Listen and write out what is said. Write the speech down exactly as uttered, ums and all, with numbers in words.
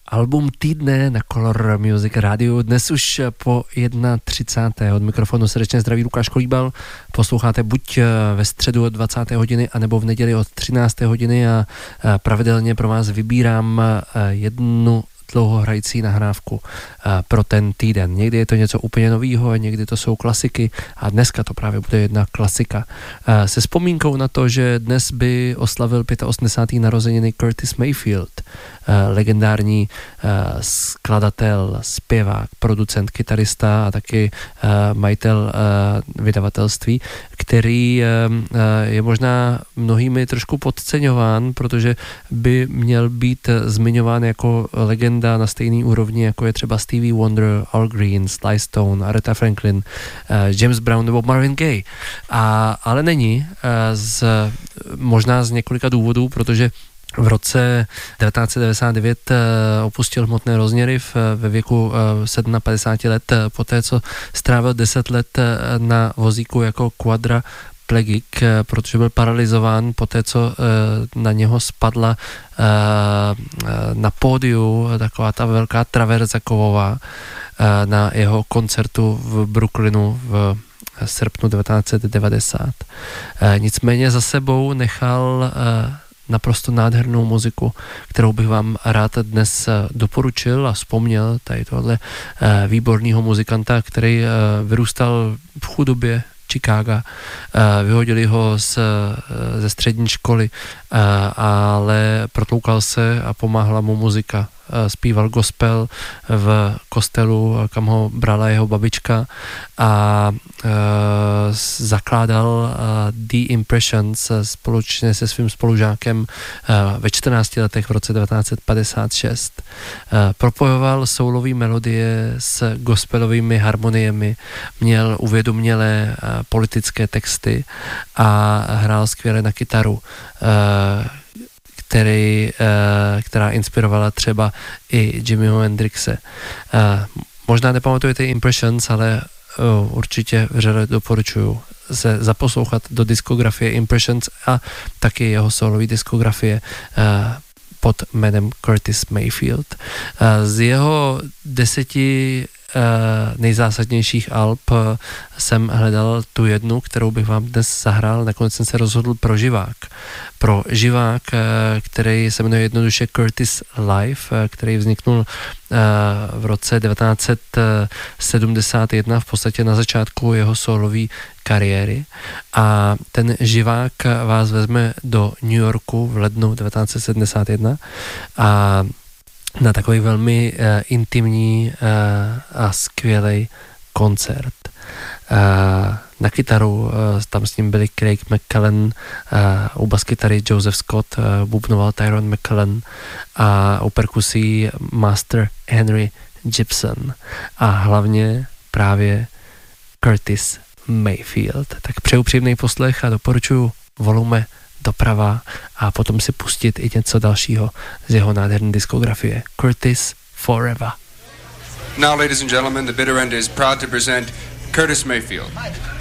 Album týdne na Color Music Radio. Dnes už po třicáté jedna. Od mikrofonu srdečně zdraví Lukáš Kolíbal. Posloucháte buď ve středu od dvacáté hodiny, anebo v neděli od třinácté hodiny a pravidelně pro vás vybírám jednu dlouhohrající nahrávku pro ten týden. Někdy je to něco úplně novýho, někdy to jsou klasiky a dneska to právě bude jedna klasika. Se vzpomínkou na to, že dnes by oslavil osmdesátého pátého narozeniny Curtis Mayfield, legendární skladatel, zpěvák, producent, kytarista a taky majitel vydavatelství, který je možná mnohými trošku podceňován, protože by měl být zmiňován jako legenda na stejný úrovni, jako je třeba Stevie Wonder, Al Green, Sly Stone, Aretha Franklin, James Brown nebo Marvin Gaye. A, ale není, z, možná z několika důvodů, protože v roce devatenáct set devadesát devět opustil hmotné rozměry ve věku padesát sedm let, poté co strávil deset let na vozíku jako quadra plegik, protože byl paralyzován poté, co na něho spadla na pódiu taková ta velká traverza kovová na jeho koncertu v Brooklynu v srpnu devatenáct set devadesát. Nicméně za sebou nechal naprosto nádhernou muziku, kterou bych vám rád dnes doporučil a vzpomněl tady tohle výborného muzikanta, který vyrůstal v chudobě Chicaga. Vyhodili ho z, ze střední školy, ale protloukal se a pomáhala mu muzika. Zpíval gospel v kostelu, kam ho brala jeho babička a e, zakládal The Impressions společně se svým spolužákem e, ve čtrnácti letech v roce devatenáct set padesát šest. E, propojoval soulový melodie s gospelovými harmoniemi, měl uvědomělé e, politické texty a hrál skvěle na kytaru. E, Který, která inspirovala třeba i Jimmyho Hendrixe. Možná nepamatujete Impressions, ale určitě vřele doporučuju se zaposlouchat do diskografie Impressions a taky jeho solový diskografie pod jménem Curtis Mayfield. Z jeho deseti nejzásadnějších alb jsem hledal tu jednu, kterou bych vám dnes zahrál. Nakonec jsem se rozhodl pro živák. Pro živák, který se jmenuje jednoduše Curtis Live, který vzniknul v roce devatenáct set sedmdesát jedna, v podstatě na začátku jeho solové kariéry. A ten živák vás vezme do New Yorku v lednu devatenáct set sedmdesát jedna a na takový velmi uh, intimní uh, a skvělej koncert. Uh, na kytaru uh, tam s ním byli Craig McCallan, uh, u baskytary Joseph Scott, uh, bubnoval Tyrone McCallan a u perkusí master Henry Gibson a hlavně právě Curtis Mayfield. Tak přeju příjemný poslech a doporučuji volume doprava a potom si pustit i něco dalšího z jeho nádherné diskografie. Curtis Forever. Now, ladies and gentlemen, the bitter end is proud to present Curtis Mayfield.